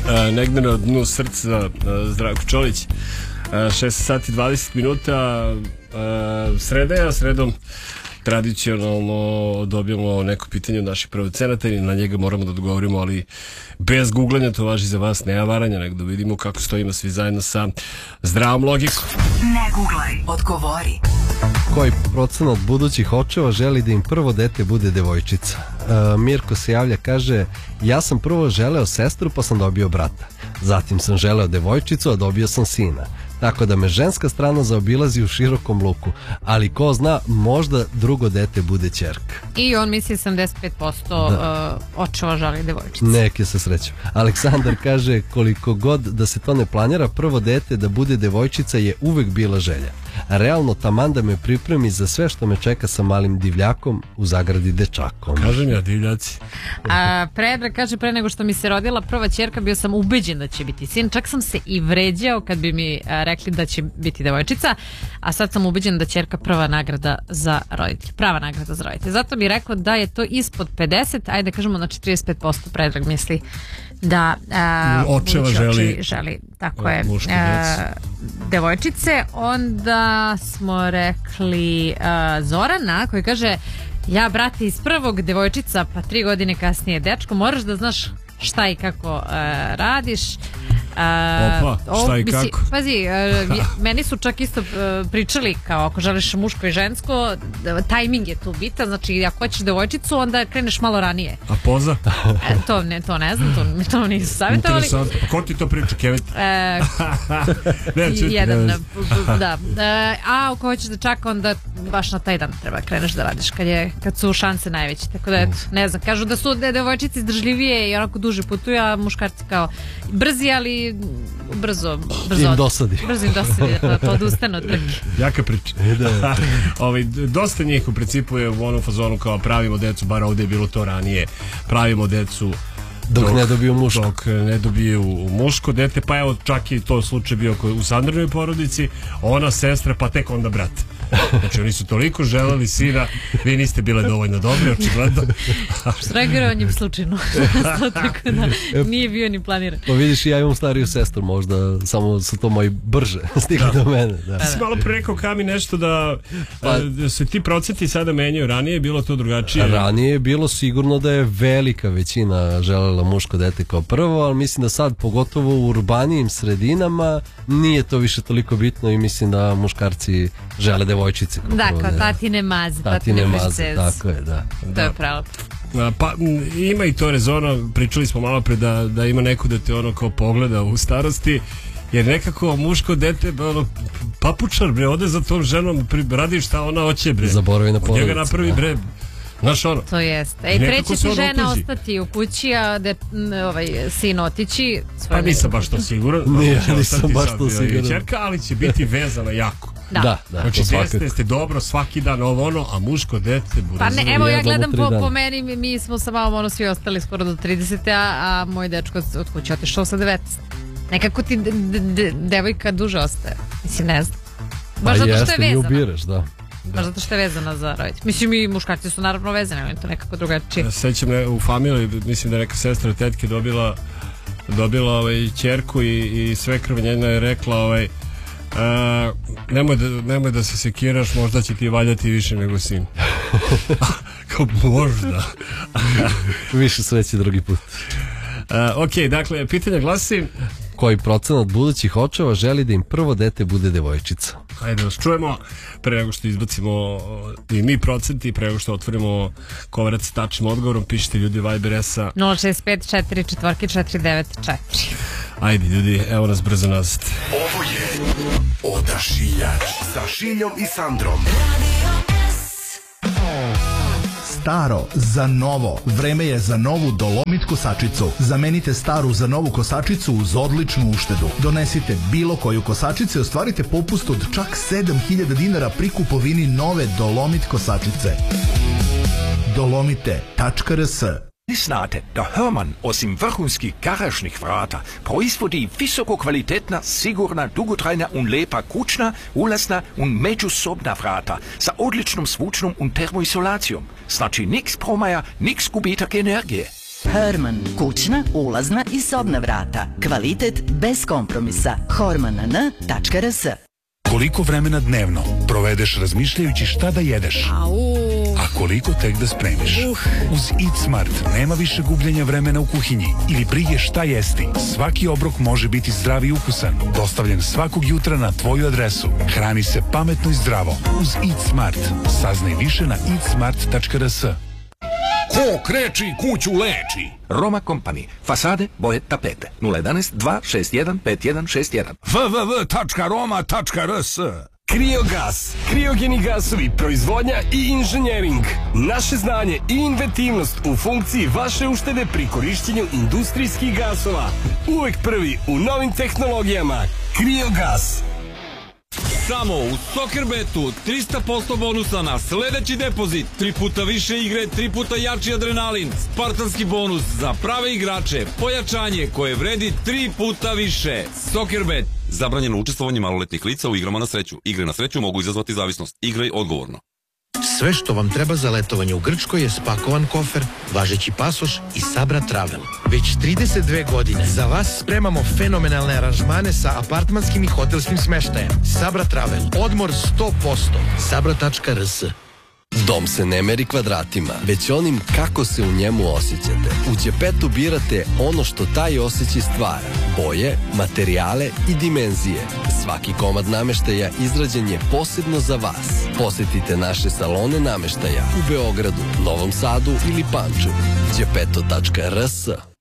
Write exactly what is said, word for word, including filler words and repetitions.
A, negde na dnu srca Zdravko Čolić. šest sati dvadeset minuta. A, sreda je, a sredom tradicionalno dobijamo neko pitanje od naših producenata i na njega moramo da odgovorimo, ali bez googlanja, to važi za vas, nema varanja, nego da vidimo kako stojimo svi zajedno sa zdravom logikom. Ne googlaj, odgovori. Koji procenat budućih očeva želi da im prvo dete bude devojčica? E, Mirko se javlja, kaže: ja sam prvo želeo sestru pa sam dobio brata. Zatim sam želeo devojčicu, a dobio sam sina. Tako da me ženska strana zaobilazi u širokom luku. Ali ko zna, možda drugo dete bude ćerka. I on misli sedamdeset pet posto da. uh, očeva želi devojčice. Neke se sreću. Aleksandar kaže: koliko god da se to ne planira, prvo dete da bude devojčica je uvek bila želja. Realno taman da me pripremi za sve što me čeka sa malim divljakom, u zagradi dečakom. Kažem ja, divljaci. A, Predrag kaže: pre nego što mi se rodila prva ćerka bio sam ubeđen da će biti sin. Čak sam se i vređao kad bi mi a, rekli da će biti devojčica, a sad sam ubeđen da ćerka prva nagrada za roditelj. Prava nagrada za roditelj. Zato mi rekao da je to ispod pedeset, ajde kažemo, znači trideset pet posto Predrag misli da a, očeva želi, želi tako je a, devojčice. Onda smo rekli a, Zorana koji kaže: ja brate iz prvog devojčica pa tri godine kasnije dečko, moraš da znaš šta i kako uh, radiš. Uh, Opa, šta i kako? Pazi, uh, meni su čak isto uh, pričali kao ako želiš muško i žensko, tajming je tu bitan, znači ako hoćeš devojčicu onda kreneš malo ranije. A poza? E, to, ne, to ne znam, to, mi to nisu savjetovali. Interesantno, pa ko ti to priča, Kevin? E, jedan, da. E, a ako hoćeš da čaka, onda baš na taj dan treba kreneš da radiš, kad, je, kad su šanse najveće, tako da eto, ne znam, kažu da su devojčice izdržljivije i onako duže putuju, a muškarci kao brzi, ali brzo, brzo im dosadi. Brzo im dosadi, da to odustane od trke. Jaka priča. Ovi, dosta njih u principu je u onom fazonu kao pravimo decu, bar ovdje je bilo to ranije, pravimo decu dok, dok ne dobiju muško. Dok ne dobiju muško dete, pa evo čak i to slučaj bio u Sandrinoj porodici, ona sestra, pa tek onda brat. Znači oni su toliko želeli sina, vi niste bile dovoljno dobri, očigledno. Štrajgerovanjem slučajno. Tako da nije bio ni planiran. Pa vidiš, ja imam stariju sestru, možda samo su to moji brže stigli do mene. Da. Si malo pre rekao, Kami, nešto da, pa, da se ti procenti sada menjaju, ranije je bilo to drugačije? Ranije je bilo sigurno da je velika većina želela muško dete kao prvo, ali mislim da sad, pogotovo u urbanijim sredinama, nije to više toliko bitno i mislim da muškarci žele devojčice. Da, kao tatine maze, tatine maze, tako je, da. To je pravo. Pa ima i to rezona, pričali smo malo pre da, da ima neko da te ono kao pogleda u starosti, jer nekako muško dete ono, papučar bre, ode za tom ženom, radi šta ona hoće bre, zaboravi na porodicu, od njega napravi bre. Znaš ono. To jeste. E, treće ti žena utuđi. Ostati u kući, a de, ovaj, sin otići. Pa nisam baš to siguran. Nije, nisam baš to siguran. Čerka, ali će biti vezana jako. Da, da, da. Znači jeste ste dobro svaki dan ovo ono, a muško dete bude. Pa ne, evo ja gledam po, po meni, mi, mi smo sa mamom ono svi ostali skoro do trideset, a, a moj dečko od kuće otišao sa devetnaest. Nekako ti de, de, de, devojka duže ostaje. Mislim, ne znam. Baš pa zato jeste, što je vezana. Ubiraš, da. Da. Baš zato što je vezana za roditelj. Mislim, i muškarci su naravno vezani, ali to nekako drugačije. Ja sećam ne, u familiji, mislim da neka sestra od tetke dobila dobila ovaj ćerku i, i svekrva njena je rekla ovaj, a, nemoj, da, nemoj da se sekiraš, možda će ti valjati više nego sin. Kao možda. Više sreće drugi put. A, ok, dakle, pitanje glasi: koji procenat budućih očeva želi da im prvo dete bude devojčica? Hajde da vas čujemo pre nego što izbacimo i mi procenti, pre nego što otvorimo kovarac s tačnim odgovorom. Pišite ljudi Viber S-a nula šest pet četiri četiri četiri devet četiri. Ajde ljudi, evo nas brzo nazad. Ovo je Odašiljač sa Šiljom i Sandrom. Staro za novo. Vreme je za novu Dolomit kosačicu. Zamenite staru za novu kosačicu uz odličnu uštedu. Donesite bilo koju kosačicu i ostvarite popust od čak sedam hiljada dinara pri kupovini nove Dolomit kosačice. dolomite tačka r s. Znate da Herman osim vrhunskih garažnih vrata proizvodi visoko kvalitetna, sigurna, dugotrajna un lepa kućna, ulazna un međusobna vrata sa odličnom zvučnom un termoizolacijom. Znači niks promaja, niks gubitak energije. Herman, kućna, ulazna i sobna vrata. Kvalitet bez kompromisa. horman n tačka r s. Koliko vremena dnevno provedeš razmišljajući šta da jedeš, a koliko tek da spremiš. Uz Eat Smart nema više gubljenja vremena u kuhinji ili brige šta jesti. Svaki obrok može biti zdrav i ukusan, dostavljen svakog jutra na tvoju adresu. Hrani se pametno i zdravo uz Eat Smart. Saznaj više na eat smart tačka r s. Ko kreči kuću leči. Roma Company. Fasade, boje, tapete. nula jedan dva šest jedan pet jedan šest jedan. w w w tačka roma tačka r s. Kriogas, kriogeni gasovi, proizvodnja i inženjering. Naše znanje i inventivnost u funkciji vaše uštede pri korišćenju industrijskih gasova. Uvek prvi u novim tehnologijama. Kriogas. Samo u Soccerbetu trista posto bonusa na sledeći depozit, tri puta više igre, tri puta jači adrenalin, spartanski bonus za prave igrače, pojačanje koje vredi tri puta više. Soccerbet. Zabranjeno učestvovanje maloletnih lica u igrama na sreću. Igre na sreću mogu izazvati zavisnost. Igraj odgovorno. Sve što vam treba za letovanje u Grčkoj je spakovan kofer, važeći pasoš i Sabra Travel. Već trideset dve godine za vas spremamo fenomenalne aranžmane sa apartmanskim i hotelskim smeštajem. Sabra Travel. Odmor sto posto. sabra tačka r s. Dom se ne meri kvadratima, već onim kako se u njemu osjećate. U Đepetu birate ono što taj osjećaj stvara. Boje, materijale i dimenzije. Svaki komad nameštaja izrađen je posebno za vas. Posjetite naše salone nameštaja u Beogradu, Novom Sadu ili Pančevu. đepeto tačka r s.